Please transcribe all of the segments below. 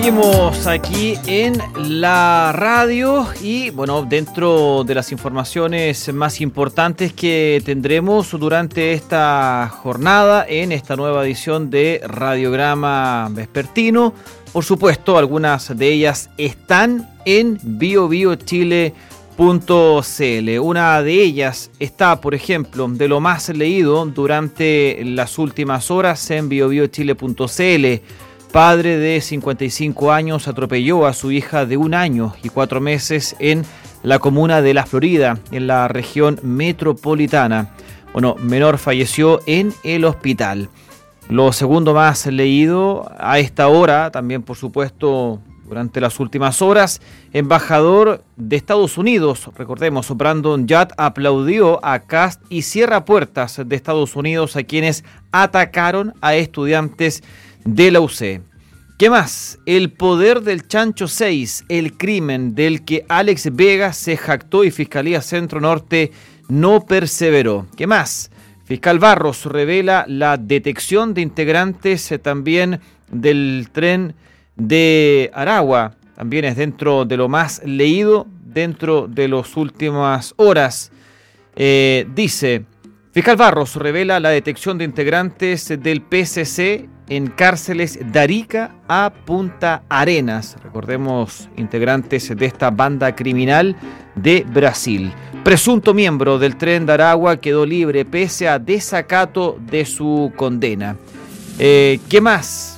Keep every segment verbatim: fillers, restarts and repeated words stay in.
Seguimos aquí en la radio y bueno, dentro de las informaciones más importantes que tendremos durante esta jornada en esta nueva edición de Radiograma Vespertino, por supuesto, algunas de ellas están en bio bio chile punto c l. Una de ellas está, por ejemplo, de lo más leído durante las últimas horas en bio bio chile punto c l. Padre de cincuenta y cinco años atropelló a su hija de un año y cuatro meses en la comuna de La Florida, en la región metropolitana. Bueno, menor falleció en el hospital. Lo segundo más leído a esta hora, también por supuesto durante las últimas horas, embajador de Estados Unidos, recordemos, Brandon Judd aplaudió a Kast y cierra puertas de Estados Unidos a quienes atacaron a estudiantes de la U C. ¿Qué más? El poder del Chancho seis, el crimen del que Alex Vega se jactó y Fiscalía Centro Norte no perseveró. ¿Qué más? Fiscal Barros revela la detección de integrantes eh, también del tren de Aragua. También es dentro de lo más leído dentro de las últimas horas. Eh, dice, Fiscal Barros revela la detección de integrantes del P C C en cárceles de Arica a Punta Arenas. Recordemos, integrantes de esta banda criminal de Brasil. Presunto miembro del tren de Aragua quedó libre pese a desacato de su condena. Eh, ¿Qué más?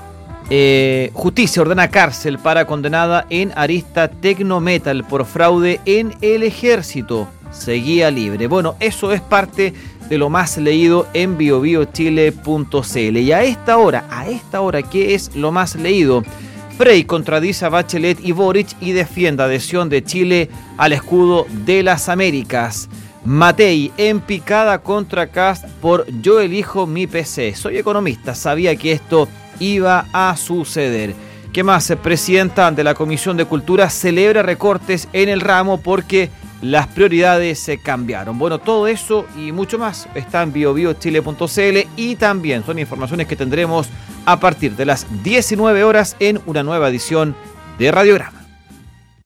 Eh, justicia ordena cárcel para condenada en Arista Tecnometal por fraude en el ejército. Seguía libre. Bueno, eso es parte de lo más leído en bio bio chile punto c l. Y a esta hora, a esta hora, ¿qué es lo más leído? Frey contradice a Bachelet y Boric y defiende adhesión de Chile al escudo de las Américas. Matei en picada contra Kast por yo elijo mi P C. Soy economista, sabía que esto iba a suceder. ¿Qué más? Presidenta de la Comisión de Cultura celebra recortes en el ramo porque las prioridades se cambiaron. Bueno, todo eso y mucho más está en bio bio chile punto c l y también son informaciones que tendremos a partir de las diecinueve horas en una nueva edición de Radiograma.